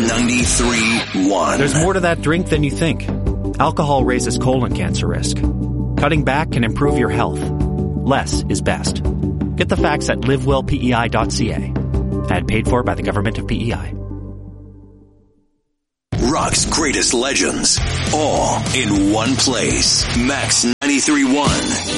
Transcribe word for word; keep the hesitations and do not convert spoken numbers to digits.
ninety-three point one. There's more to that drink than you think. Alcohol raises colon cancer risk. Cutting back can improve your health. Less is best. Get the facts at live well p e i dot c a. Ad paid for by the government of P E I. Rock's greatest legends, all in one place. Max ninety-three point one.